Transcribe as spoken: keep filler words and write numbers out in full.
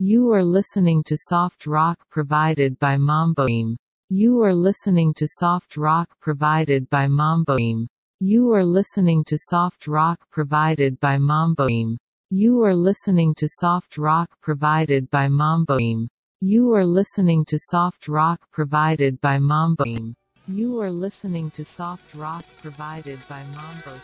You are listening to soft rock provided by Mamboim. You are listening to soft rock provided by Mamboim. You are listening to soft rock provided by Mamboim. You are listening to soft rock provided by Mamboim. You are listening to soft rock provided by Mamboim. You are listening to soft rock provided by Mambo.